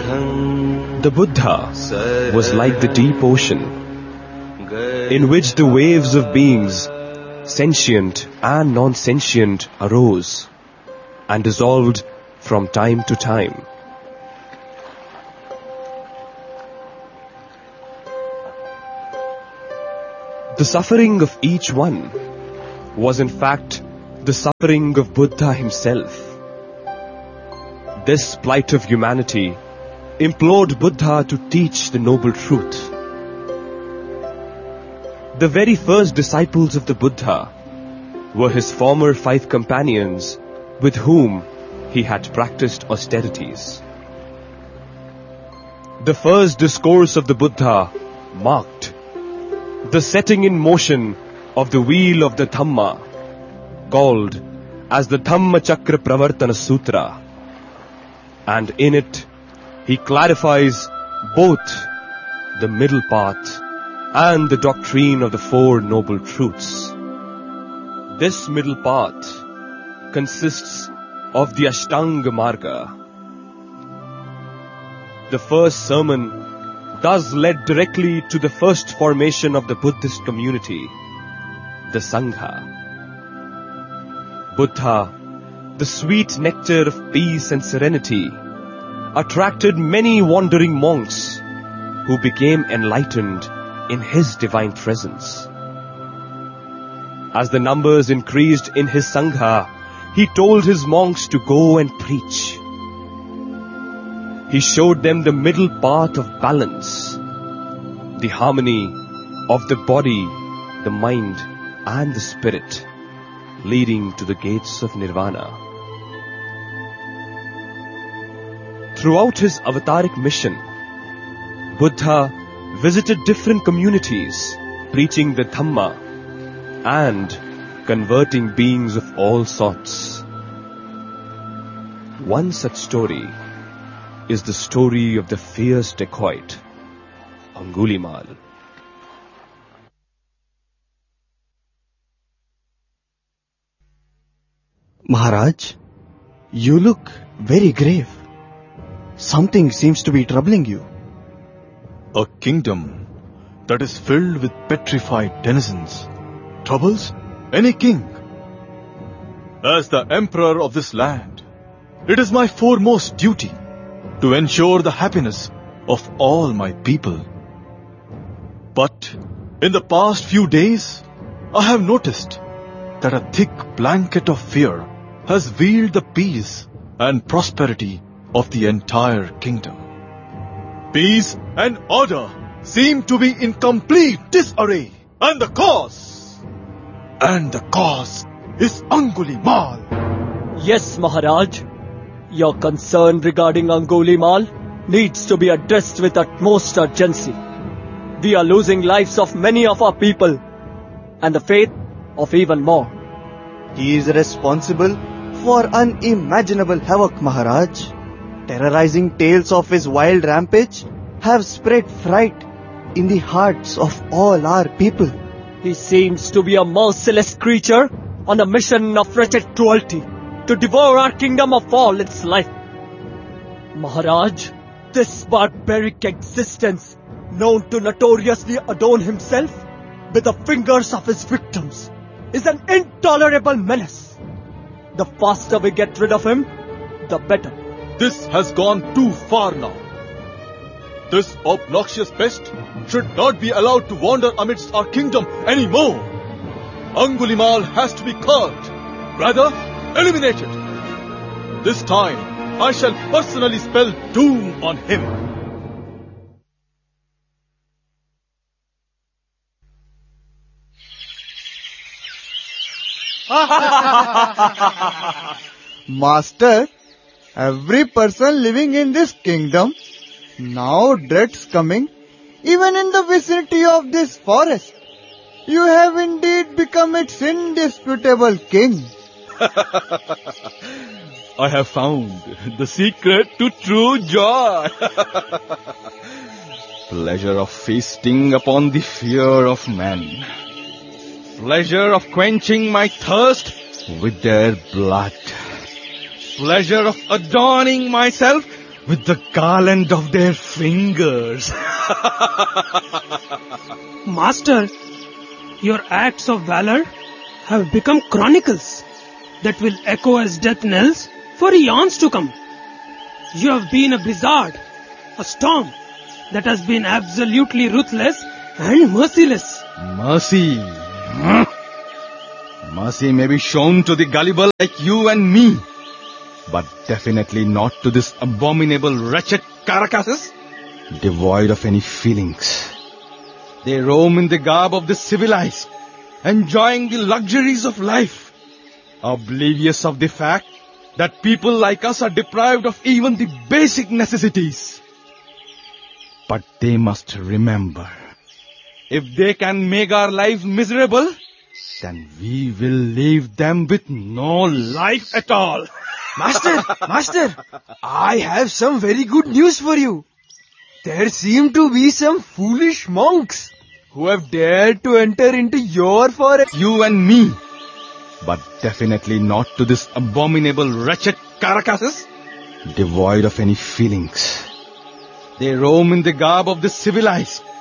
The Buddha was like the deep ocean, in which the waves of beings, sentient and non-sentient, arose and dissolved from time to time. The suffering of each one was in fact the suffering of Buddha himself. This plight of humanity implored Buddha to teach the noble truth. The very first disciples of the Buddha were his former 5 companions with whom he had practiced austerities. The first discourse of the Buddha marked the setting in motion of the wheel of the Dhamma, called as the Dhammachakra Pravartana Sutra, and in it he clarifies both the middle path and the doctrine of the 4 noble truths. This middle path consists of the Ashtanga Marga. The first sermon thus led directly to the first formation of the Buddhist community, the Sangha. Buddha, the sweet nectar of peace and serenity, attracted many wandering monks who became enlightened in his divine presence. As the numbers increased in his Sangha, he told his monks to go and preach. He showed them the middle path of balance, the harmony of the body, the mind and the spirit, leading to the gates of Nirvana. Throughout his avataric mission, Buddha visited different communities, preaching the Dhamma and converting beings of all sorts. One such story is the story of the fierce dacoit, Angulimal. Maharaj, you look very grave. Something seems to be troubling you. A kingdom that is filled with petrified denizens troubles any king. As the emperor of this land, it is my foremost duty to ensure the happiness of all my people. But in the past few days, I have noticed that a thick blanket of fear has veiled the peace and prosperity of the entire kingdom. Peace and order seem to be in complete disarray. And the cause is Angulimal. Yes, Maharaj. Your concern regarding Angulimal needs to be addressed with utmost urgency. We are losing lives of many of our people and the faith of even more. He is responsible for unimaginable havoc, Maharaj. Terrorizing tales of his wild rampage have spread fright in the hearts of all our people. He seems to be a merciless creature on a mission of wretched cruelty to devour our kingdom of all its life. Maharaj, this barbaric existence, known to notoriously adorn himself with the fingers of his victims, is an intolerable menace. The faster we get rid of him, the better. This has gone too far now. This obnoxious pest should not be allowed to wander amidst our kingdom anymore. Angulimal has to be curbed, rather eliminated. This time, I shall personally spell doom on him. Master, every person living in this kingdom now dreads coming even in the vicinity of this forest. You have indeed become its indisputable king. I have found the secret to true joy. Pleasure of feasting upon the fear of men. Pleasure of quenching my thirst with their blood. Pleasure of adorning myself with the garland of their fingers. Master, your acts of valor have become chronicles that will echo as death knells for eons to come. You have been a blizzard, a storm that has been absolutely ruthless and merciless. Mercy. Mercy may be shown to the gullible like you and me, but definitely not to this abominable wretched carcasses, devoid of any feelings. They roam in the garb of the civilized, enjoying the luxuries of life, oblivious of the fact that people like us are deprived of even the basic necessities. But they must remember, if they can make our lives miserable, then we will leave them with no life at all. Master, I have some very good news for you. There seem to be some foolish monks who have dared to enter into your forest. You and me, but definitely not to this abominable wretched carcasses, devoid of any feelings. They roam in the garb of the civilized,